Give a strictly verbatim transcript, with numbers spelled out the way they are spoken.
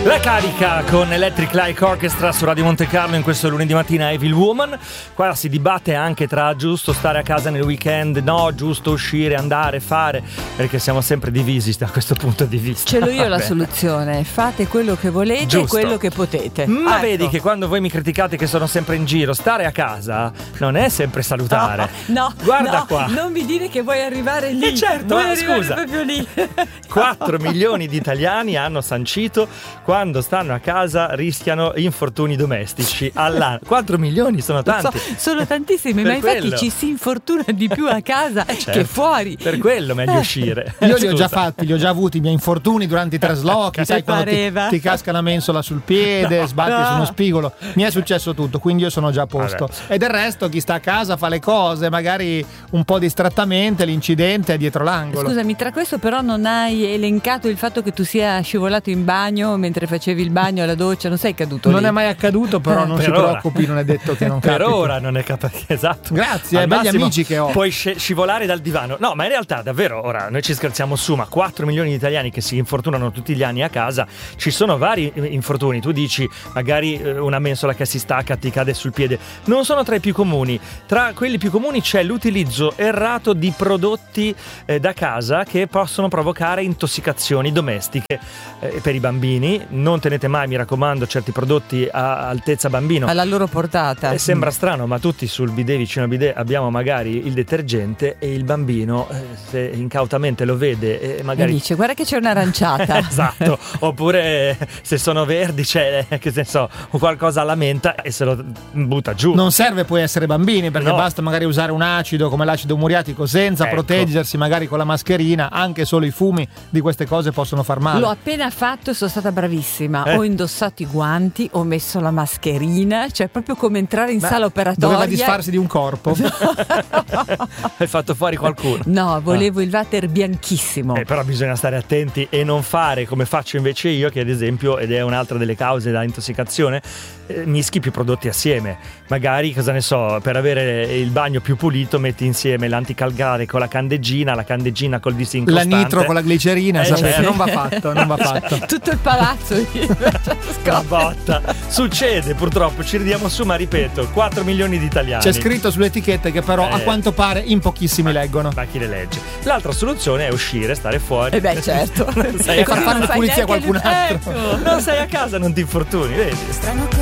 La carica con Electric Light Orchestra su Radio Monte Carlo in questo lunedì mattina. Evil Woman. Qua si dibatte anche tra giusto stare a casa nel weekend, no, giusto uscire, andare, fare, perché siamo sempre divisi da questo punto di vista. Ce l'ho io la soluzione: fate quello che volete, giusto, e quello che potete. Ma ecco. Vedi che quando voi mi criticate che sono sempre in giro, stare a casa non è sempre salutare. No, no, guarda no, qua. Non mi dire che vuoi arrivare lì. Eh certo, vuoi ma arrivare scusa. proprio lì. quattro milioni di italiani hanno sancito quando stanno a casa rischiano infortuni domestici all'anno. quattro milioni sono tanti. So, sono tantissimi, Per ma infatti quello. ci si infortuna di più a casa Eh certo, che fuori. Per quello meglio uscire. Io li ho Scusa. già fatti, li ho già avuti i miei infortuni durante i traslochi, sai, quando ti, pareva? ti casca una mensola sul piede, No. sbatti No. su uno spigolo. Mi è successo tutto, quindi io sono già a posto. Vabbè. E del resto chi sta a casa fa le cose, magari un po' distrattamente, l'incidente è dietro l'angolo. Scusami, tra questo però non hai elencato il fatto che tu sia scivolato in bagno mentre facevi il bagno alla doccia, non sei caduto Non lì? è mai accaduto, però non Per si ora. preoccupi, non è detto che non Per capiti. ora non è capace. Esatto. Grazie, Al eh, begli massimo amici che ho. Puoi sci- scivolare dal divano. No, ma in realtà davvero ora noi ci scherziamo su, ma quattro milioni di italiani che si infortunano tutti gli anni a casa, ci sono vari infortuni. Tu dici magari eh, una mensola che si stacca, ti cade sul piede. Non sono tra i più comuni. Tra quelli più comuni c'è l'utilizzo errato di prodotti eh, da casa che possono provocare intossicazioni domestiche eh, per i bambini. Non tenete mai, mi raccomando, certi prodotti a altezza bambino. Alla loro portata. Eh, sembra strano, ma tutti sul bidet, vicino al bidet, abbiamo magari il detergente e il bambino, eh, se incautamente lo vede, e E magari dice: guarda che c'è un'aranciata. esatto, oppure eh, se sono verdi c'è, eh, che ne so, qualcosa alla menta e se lo butta giù. Non serve poi essere bambini, perché No. basta magari usare un acido come l'acido muriatico senza Ecco. proteggersi, magari con la mascherina. Anche solo i fumi di queste cose possono far male. L'ho appena fatto e sono stata bravissima. Eh. Ho indossato i guanti, ho messo la mascherina, cioè proprio come entrare in Beh, sala operatoria. Doveva disfarsi di un corpo. Hai fatto fuori qualcuno. No, volevo il water bianchissimo. Eh, però bisogna stare attenti e non fare come faccio invece io, che ad esempio, ed è un'altra delle cause da intossicazione, eh, mischi più prodotti assieme. Magari, cosa ne so, per avere il bagno più pulito metti insieme l'anticalcare con la candeggina, la candeggina col La disincostante. nitro con la glicerina, Eh, sapete, certo. non va fatto, non va fatto. Tutto il palazzo La botta. Succede purtroppo, ci ridiamo su, ma ripeto, quattro milioni di italiani. C'è scritto sulle etichette che però Eh. a quanto pare in pochissimi leggono. Ma chi le legge? L'altra soluzione è uscire, stare fuori. Eh beh, certo. Non sei E a far casa, fare una Fai pulizia a neanche qualcun il- altro. Ecco. non sei a casa, non ti infortuni, vedi? Strano che